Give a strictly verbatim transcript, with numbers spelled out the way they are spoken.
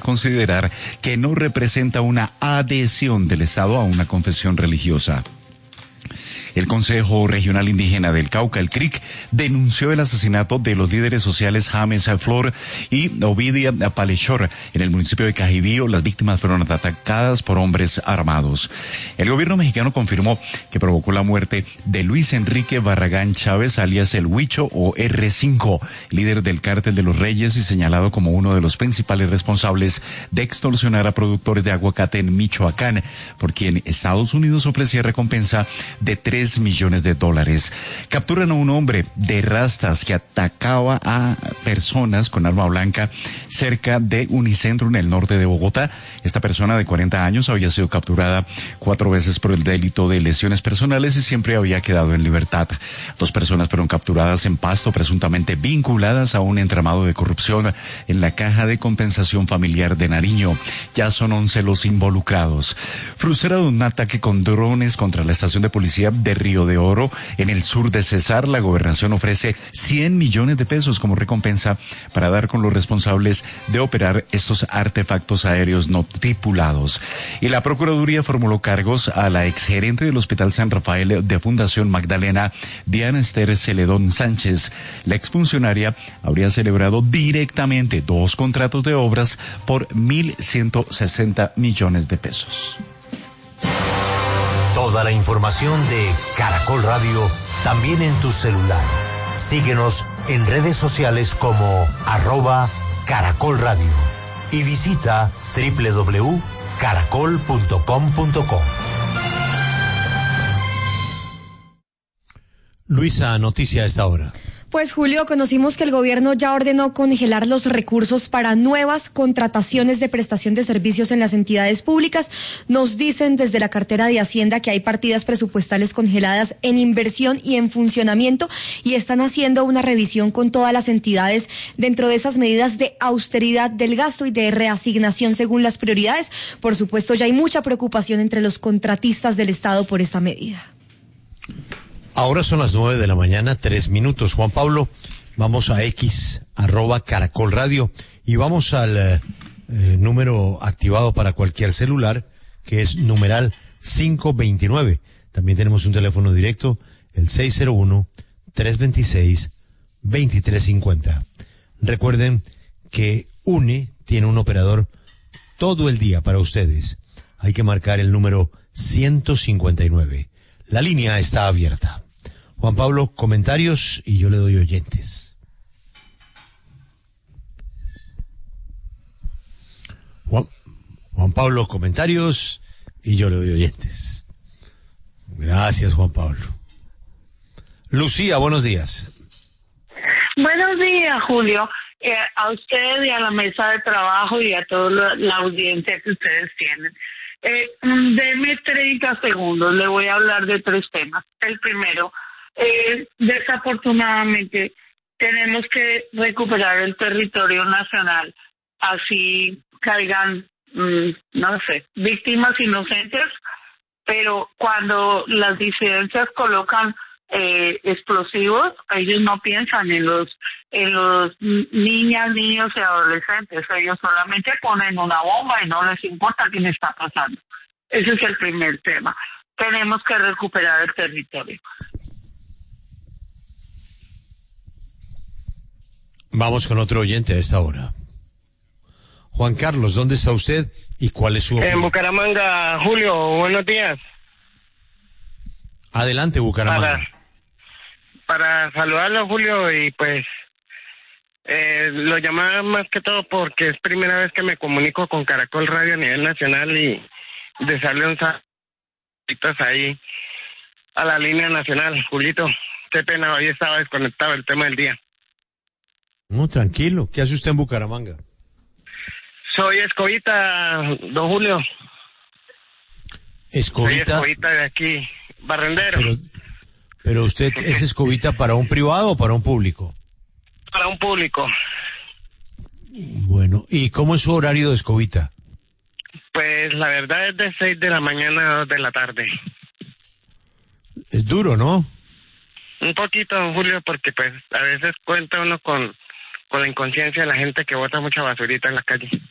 considerar que no representa una adhesión del Estado a una confesión religiosa. El Consejo Regional Indígena del Cauca, el C R I C, denunció el asesinato de los líderes sociales James Flor y Ovidia Palechor en el municipio de Cajibío. Las víctimas fueron atacadas por hombres armados. El gobierno mexicano confirmó que provocó la muerte de Luis Enrique Barragán Chávez, alias El Huicho o erre cinco, líder del Cártel de los Reyes y señalado como uno de los principales responsables de extorsionar a productores de aguacate en Michoacán, por quien Estados Unidos ofrecía recompensa de tres millones de dólares. Capturan a un hombre de rastas que atacaba a personas con arma blanca cerca de Unicentro en el norte de Bogotá. Esta persona de cuarenta años había sido capturada cuatro veces por el delito de lesiones personales y siempre había quedado en libertad. Dos personas fueron capturadas en Pasto, presuntamente vinculadas a un entramado de corrupción en la Caja de Compensación Familiar de Nariño. Ya son once los involucrados. Frustrado un ataque con drones contra la estación de policía de Río de Oro, en el sur de Cesar, la gobernación ofrece cien millones de pesos como recompensa para dar con los responsables de operar estos artefactos aéreos no tripulados. Y la Procuraduría formuló cargos a la exgerente del Hospital San Rafael de Fundación Magdalena, Diana Esther Celedón Sánchez. La exfuncionaria habría celebrado directamente dos contratos de obras por mil ciento sesenta millones de pesos. Toda la información de Caracol Radio también en tu celular. Síguenos en redes sociales como arroba Caracol Radio y visita doble u doble u doble u punto caracol punto com punto co. Luisa, noticia a esta hora. Pues Julio, conocimos que el gobierno ya ordenó congelar los recursos para nuevas contrataciones de prestación de servicios en las entidades públicas. Nos dicen desde la cartera de Hacienda que hay partidas presupuestales congeladas en inversión y en funcionamiento y están haciendo una revisión con todas las entidades dentro de esas medidas de austeridad del gasto y de reasignación según las prioridades. Por supuesto, ya hay mucha preocupación entre los contratistas del Estado por esta medida. Ahora son las nueve de la mañana, tres minutos. Juan Pablo, vamos a X, arroba Caracol Radio, y vamos al eh, número activado para cualquier celular, que es numeral cinco veintinueve. También tenemos un teléfono directo, el seis cero uno, tres dos seis, dos tres cinco cero. Recuerden que UNE tiene un operador todo el día para ustedes. Hay que marcar el número ciento cincuenta y nueve. La línea está abierta. Juan Pablo, comentarios y yo le doy oyentes. Juan, Juan Pablo, comentarios y yo le doy oyentes. Gracias, Juan Pablo. Lucía, buenos días. Buenos días, Julio. Eh, a usted y a la mesa de trabajo y a toda la, la audiencia que ustedes tienen. Eh, deme treinta segundos, le voy a hablar de tres temas. El primero, eh, desafortunadamente tenemos que recuperar el territorio nacional, así caigan, mmm, no sé, víctimas inocentes, pero cuando las disidencias colocan eh, explosivos, ellos no piensan en los en los niñas, niños y adolescentes. Ellos solamente ponen una bomba y no les importa qué le está pasando. Ese es el primer tema. Tenemos que recuperar el territorio. Vamos con otro oyente a esta hora. Juan Carlos, ¿dónde está usted y cuál es su opinión? En Bucaramanga, Julio, buenos días. Adelante, Bucaramanga. Para, para saludarlo, Julio, y pues eh, lo llamaba más que todo porque es primera vez que me comunico con Caracol Radio a nivel nacional y desearle un saludo ahí a la línea nacional. Julito, qué pena, hoy estaba desconectado el tema del día. No, tranquilo. ¿Qué hace usted en Bucaramanga? Soy escobita, don Julio. ¿Escobita? Soy escobita de aquí, barrendero. Pero, pero usted es escobita para un privado o para un público? Para un público. Bueno, ¿y cómo es su horario de escobita? Pues la verdad es de seis de la mañana a dos de la tarde. Es duro, ¿no? Un poquito, don Julio, porque pues a veces cuenta uno con, con la inconsciencia de la gente que bota mucha basurita en la calle.